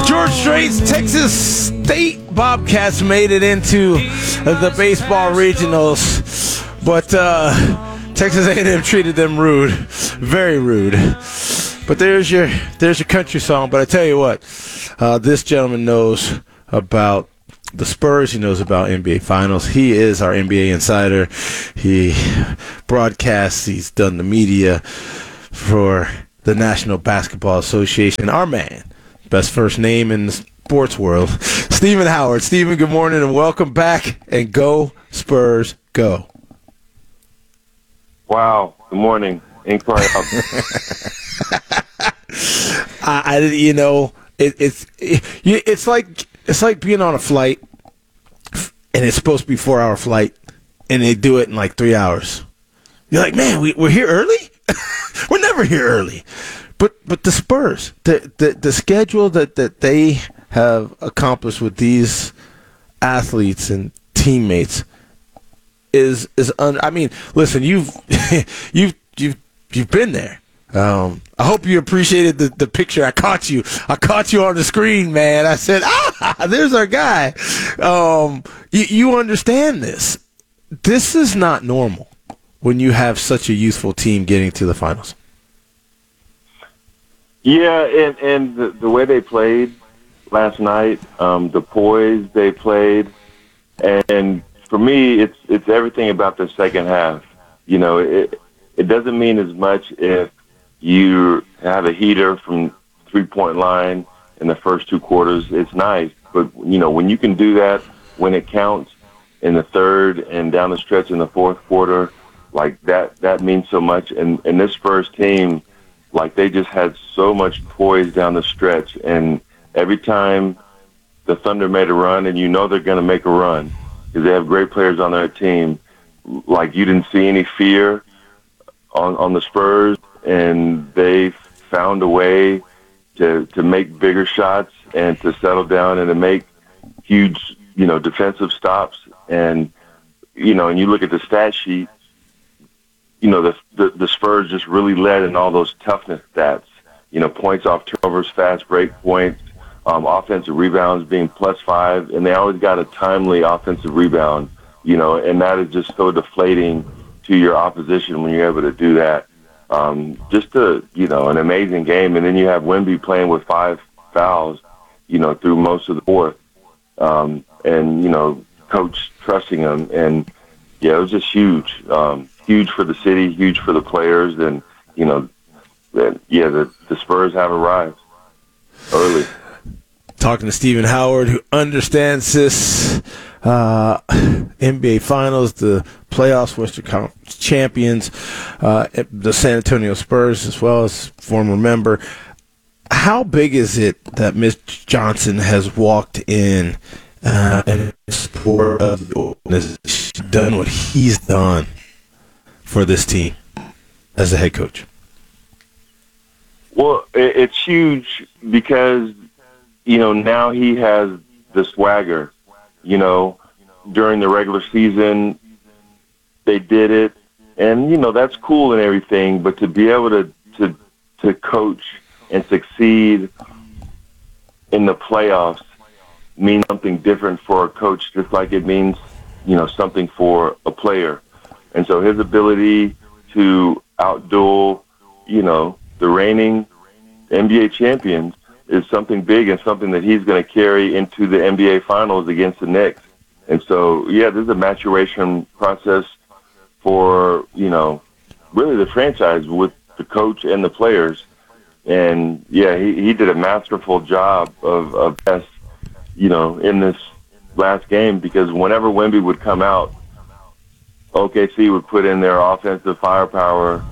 George Strait's Texas State Bobcats made it into the baseball regionals, but Texas A&M treated them rude, very rude. But there's your country song. But I tell you what, this gentleman knows about the Spurs. He knows about NBA Finals. He is our NBA insider. He broadcasts. He's done the media for the National Basketball Association. Our man, best first name in the sports world, Stephen Howard. Stephen, good morning and welcome back. And go Spurs, go! Wow. Good morning. Incredible. It's like being on a flight, and it's supposed to be a 4-hour flight, and they do it in like 3 hours. You're like, man, we're here early. We're never here early. But the Spurs, the schedule that they have accomplished with these athletes and teammates is I mean, listen, you've been there. I hope you appreciated the picture I caught you. I caught you on the screen, man. I said, there's our guy. You understand this. This is not normal when you have such a youthful team getting to the finals. Yeah, and the way they played last night, the poise they played, and for me, it's everything about the second half. You know, it doesn't mean as much if you have a heater from three-point line in the first two quarters. It's nice, but you know, when you can do that when it counts in the third and down the stretch in the fourth quarter, like that means so much. And this first team, like, they just had so much poise down the stretch, and every time the Thunder made a run, and you know they're going to make a run because they have great players on their team, like, you didn't see any fear on the Spurs, and they found a way to make bigger shots and to settle down and to make huge, defensive stops. And, and you look at the stat sheet, the Spurs just really led in all those toughness stats, points off turnovers, fast break points, offensive rebounds being +5, and they always got a timely offensive rebound, and that is just so deflating to your opposition when you're able to do that. Just an amazing game. And then you have Wemby playing with 5 fouls, through most of the fourth. And, coach trusting him. And, yeah, it was just huge. Huge for the city, huge for the players. And, the Spurs have arrived early. Talking to Stephen Howard, who understands this NBA Finals, the playoffs, Western Conference champions, the San Antonio Spurs, as well as former member. How big is it that Mitch Johnson has walked in and support of the organization, done what he's done for this team as a head coach? Well, it's huge because, now he has the swagger. During the regular season, they did it, and, that's cool and everything, but to be able to coach and succeed in the playoffs means something different for a coach, just like it means, something for a player. And so his ability to outduel, the reigning NBA champions is something big and something that he's going to carry into the NBA Finals against the Knicks. And so, this is a maturation process for, really the franchise with the coach and the players. And, he did a masterful job of best, in this last game, because whenever Wemby would come out, OKC would put in their offensive firepower,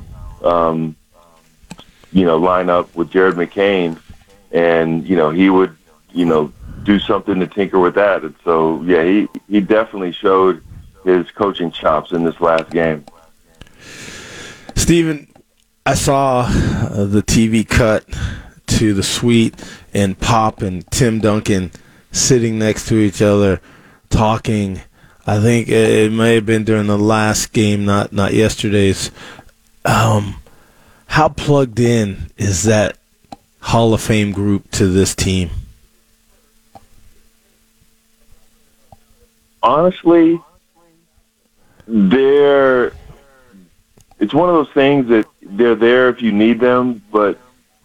line up with Jared McCain, and, he would, do something to tinker with that. And so, he definitely showed his coaching chops in this last game. Stephen, I saw the TV cut to the suite and Pop and Tim Duncan sitting next to each other talking. I think it may have been during the last game, not yesterday's. How plugged in is that Hall of Fame group to this team? honestly, it's one of those things that they're there if you need them, but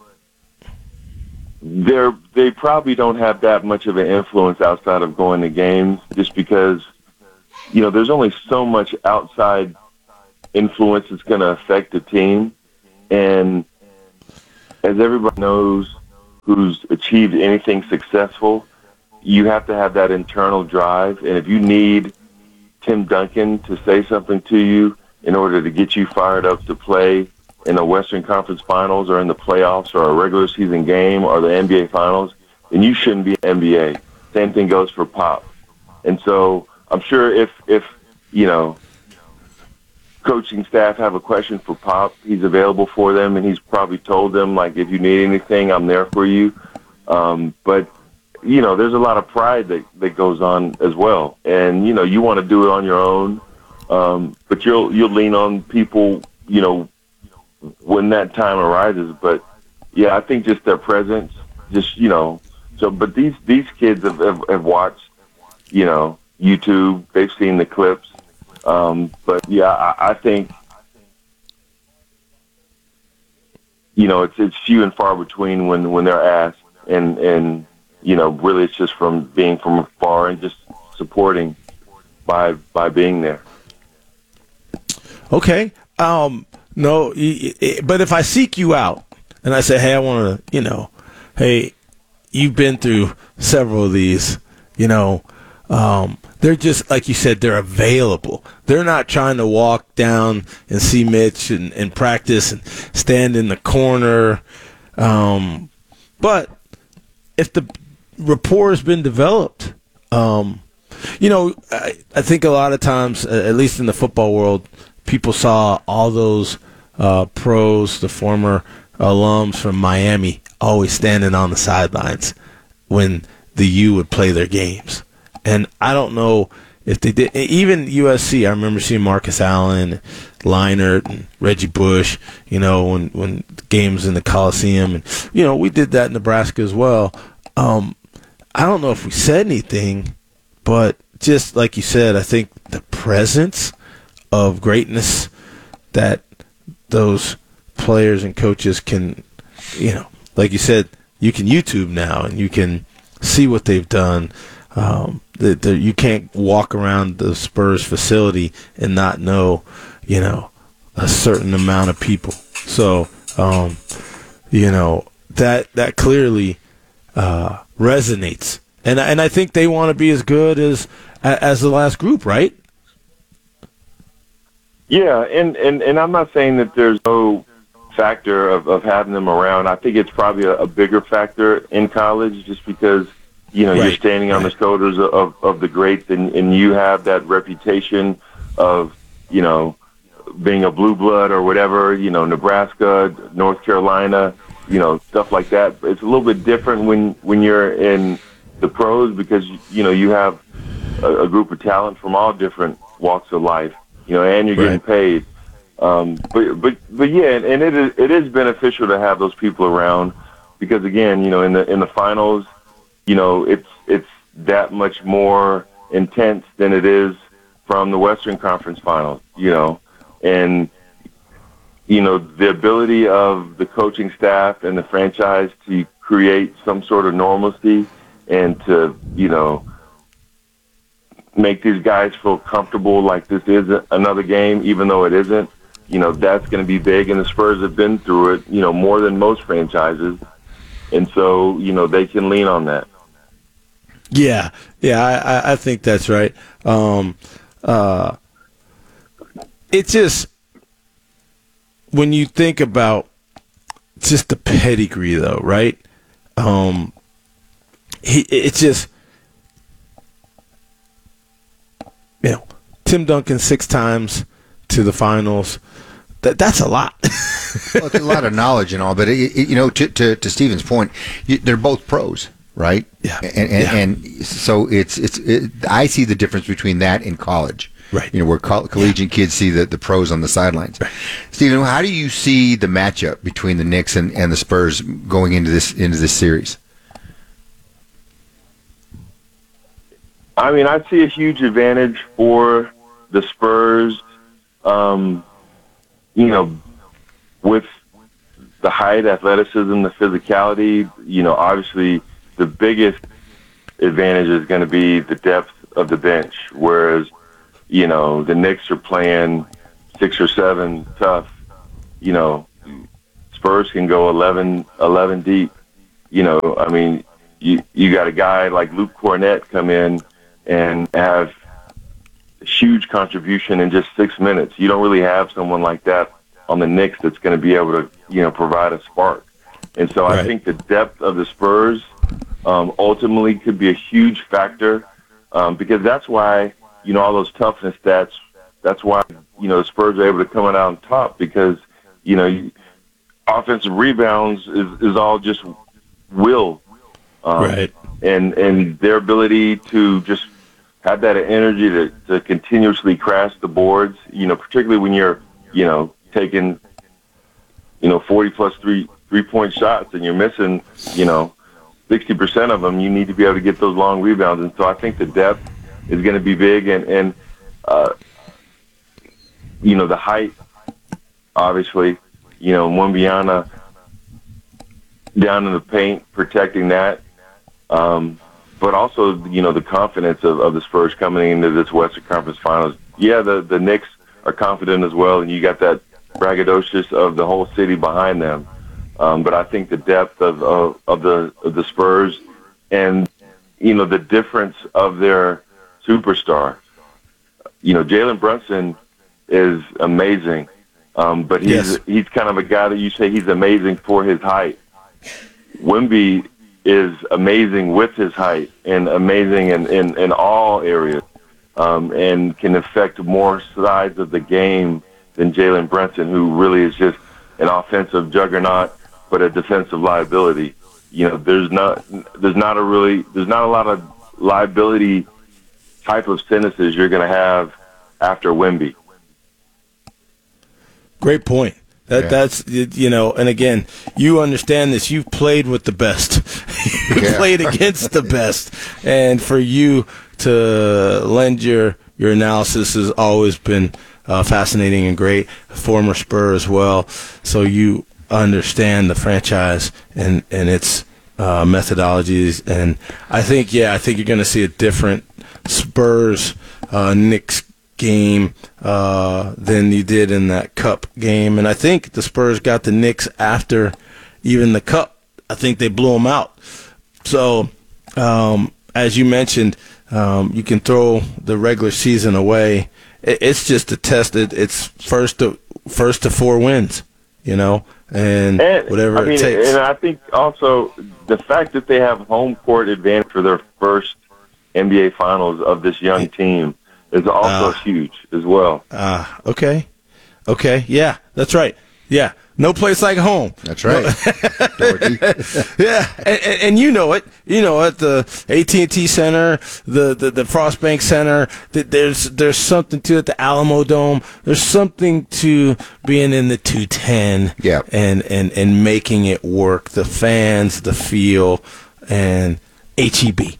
they probably don't have that much of an influence outside of going to games, just because, there's only so much outside influence that's going to affect the team. And as everybody knows who's achieved anything successful, you have to have that internal drive. And if you need Tim Duncan to say something to you in order to get you fired up to play in the Western Conference Finals or in the playoffs or a regular season game or the NBA Finals, then you shouldn't be in the NBA. Same thing goes for Pop. And so I'm sure if coaching staff have a question for Pop, he's available for them, and he's probably told them, like, if you need anything, I'm there for you. But there's a lot of pride that goes on as well. And, you want to do it on your own, but you'll lean on people, when that time arises. But, yeah, I think just their presence, but these kids have watched, YouTube. They've seen the clips. But, yeah, I think, it's few and far between when they're asked. And really it's just from being from afar and just supporting by being there. Okay. No, but if I seek you out and I say, hey, I want to, hey, you've been through several of these, they're just, like you said, they're available. They're not trying to walk down and see Mitch and practice and stand in the corner. But if the rapport has been developed, I think a lot of times, at least in the football world, people saw all those pros, the former alums from Miami, always standing on the sidelines when the U would play their games. And I don't know if they did. Even USC, I remember seeing Marcus Allen, Leinart, and Reggie Bush, when games in the Coliseum. And, we did that in Nebraska as well. I don't know if we said anything, but just like you said, I think the presence of greatness that those players and coaches can, like you said, you can YouTube now and you can see what they've done. You can't walk around the Spurs facility and not know, a certain amount of people. So, that clearly resonates. And I think they want to be as good as the last group, right? Yeah, and I'm not saying that there's no factor of having them around. I think it's probably a bigger factor in college, just because you're standing on the shoulders of the greats, and you have that reputation of being a blue blood or whatever. Nebraska, North Carolina, stuff like that. It's a little bit different when you're in the pros, because you have a group of talent from all different walks of life. And you're getting paid. But yeah, and it is beneficial to have those people around, because again, in the finals, it's that much more intense than it is from the Western Conference Finals. And the ability of the coaching staff and the franchise to create some sort of normalcy and to make these guys feel comfortable like this is another game, even though it isn't, that's going to be big. And the Spurs have been through it, more than most franchises. And so, they can lean on that. Yeah, I think that's right. It's just, when you think about just the pedigree, though, right? It's just, Tim Duncan 6 times to the finals. That's a lot. Well, it's a lot of knowledge and all, but to Stephen's point, they're both pros, right? Yeah. And so I see the difference between that and college. Right. Where collegiate kids see the pros on the sidelines. Right. Stephen, how do you see the matchup between the Knicks and the Spurs going into this series? I mean, I see a huge advantage for the Spurs, with the height, athleticism, the physicality. Obviously the biggest advantage is going to be the depth of the bench, whereas, the Knicks are playing 6 or 7 tough. Spurs can go 11 deep. I mean, you got a guy like Luke Cornett come in and have a huge contribution in just 6 minutes. You don't really have someone like that on the Knicks that's going to be able to, provide a spark. And so I think the depth of the Spurs ultimately could be a huge factor, because that's why, all those toughness stats, that's why, the Spurs are able to come out on top, because, offensive rebounds is all just will. And their ability to just have that energy to continuously crash the boards, particularly when you're, taking, 40-plus three-point shots and you're missing, 60% of them, you need to be able to get those long rebounds. And so I think the depth is going to be big. And the height, obviously, Wembanyama down in the paint, protecting that. But also, the confidence of the Spurs coming into this Western Conference Finals. Yeah, the Knicks are confident as well, and you got that braggadocious of the whole city behind them. But I think the depth of the Spurs and, the difference of their superstar. Jalen Brunson is amazing, but he's kind of a guy that you say he's amazing for his height. Wemby is amazing with his height and amazing in all areas, and can affect more sides of the game than Jalen Brunson, who really is just an offensive juggernaut, but a defensive liability. There's not a lot of liability type of sentences you're going to have after Wemby. Great point. That's, and again, you understand this. You've played with the best. You played against the best. And for you to lend your analysis has always been fascinating and great. Former Spur as well. So you understand the franchise and its methodologies. And I think you're going to see a different Spurs Knicks game than you did in that Cup game. And I think the Spurs got the Knicks after even the Cup. I think they blew them out. So, as you mentioned, you can throw the regular season away. It's just a test. It's first to 4 wins, and whatever it takes. And I think also the fact that they have home court advantage for their first NBA Finals of this young team is also huge as well. Okay. Yeah, that's right. Yeah. No place like home. That's right. Yeah. And you know it. At the AT&T Center, the Frost Bank Center, there's something to it, the Alamo Dome. There's something to being in the 210 and making it work. The fans, the feel, and HEB.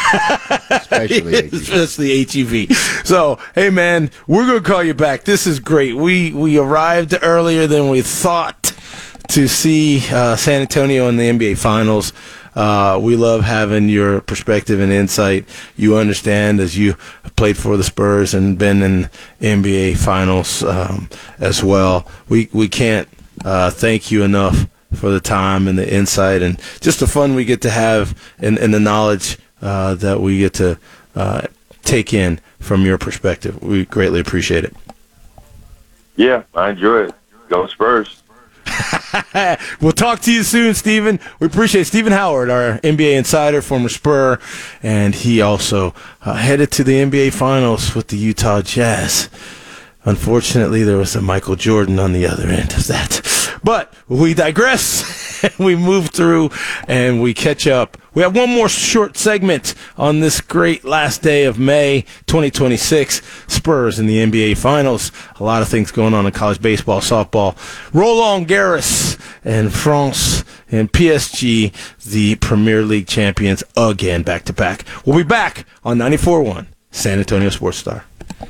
Especially HEB. So, hey, man, we're going to call you back. This is great. We arrived earlier than we thought to see San Antonio in the NBA Finals. We love having your perspective and insight. You understand as you played for the Spurs and been in NBA Finals as well. We can't thank you enough for the time and the insight and just the fun we get to have and the knowledge that we get to take in from your perspective. We greatly appreciate it. Yeah, I enjoy it. Go Spurs. We'll talk to you soon, Stephen. We appreciate Stephen Howard, our NBA insider, former Spur, and he also headed to the NBA Finals with the Utah Jazz. Unfortunately, there was a Michael Jordan on the other end of that. But we digress. We move through and we catch up. We have one more short segment on this great last day of May 2026. Spurs in the NBA Finals. A lot of things going on in college baseball, softball. Roland Garros and France and PSG, the Premier League champions again, back to back. We'll be back on 94.1 San Antonio Sports Star.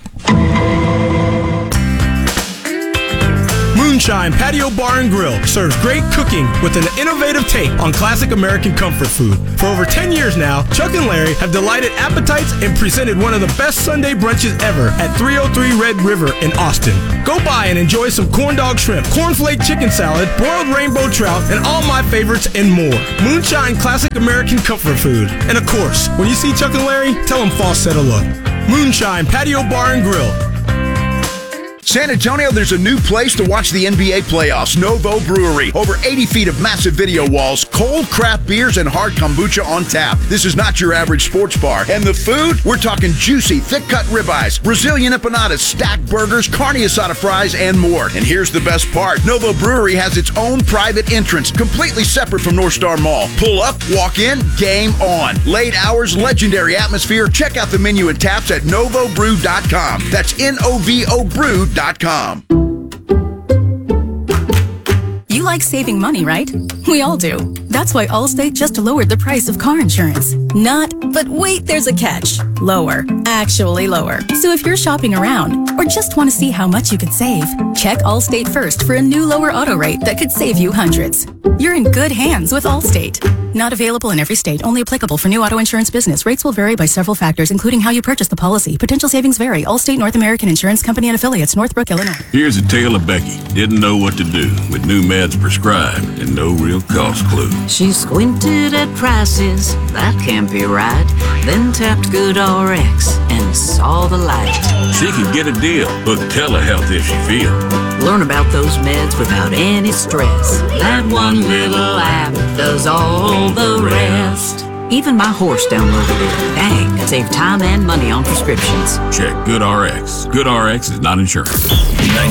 Moonshine Patio Bar and Grill serves great cooking with an innovative take on classic American comfort food. For over 10 years now, Chuck and Larry have delighted appetites and presented one of the best Sunday brunches ever at 303 Red River in Austin. Go by and enjoy some corn dog shrimp, cornflake chicken salad, broiled rainbow trout, and all my favorites and more. Moonshine classic American comfort food. And of course, when you see Chuck and Larry, tell them Foss said hello. Moonshine Patio Bar and Grill. San Antonio, there's a new place to watch the NBA playoffs, Novo Brewery. Over 80 feet of massive video walls, cold craft beers, and hard kombucha on tap. This is not your average sports bar. And the food? We're talking juicy, thick-cut ribeyes, Brazilian empanadas, stacked burgers, carne asada fries, and more. And here's the best part. Novo Brewery has its own private entrance, completely separate from North Star Mall. Pull up, walk in, game on. Late hours, legendary atmosphere. Check out the menu and taps at novobrew.com. That's N-O-V-O brew.com. You like saving money, right? We all do. That's why Allstate just lowered the price of car insurance. Not, but wait, there's a catch. Lower. Actually lower. So if you're shopping around or just want to see how much you could save, check Allstate first for a new lower auto rate that could save you hundreds. You're in good hands with Allstate. Not available in every state. Only applicable for new auto insurance business. Rates will vary by several factors, including how you purchase the policy. Potential savings vary. Allstate North American Insurance Company and Affiliates, Northbrook, Illinois. Here's a tale of Becky. Didn't know what to do with new meds prescribed and no real cost clue. She squinted at prices, that can't be right. Then tapped GoodRx and saw the light. She can get a deal. Book telehealth if she feels. Learn about those meds without any stress. That one little app does all the rest. Even my horse downloaded it. Dang, save time and money on prescriptions. Check GoodRx. GoodRx is not insurance.